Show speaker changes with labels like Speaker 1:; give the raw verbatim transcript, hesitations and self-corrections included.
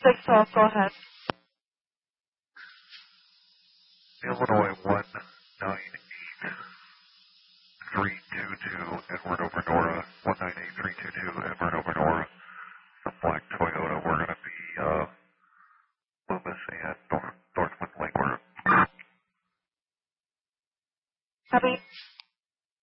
Speaker 1: six twelve, go ahead.
Speaker 2: Illinois one nine eight three two two, Edward over Nora, one nine eight three two two, Edward over Nora, the black Toyota. We're going to be uh, Loomis and North, Northwood Lake.
Speaker 1: Copy.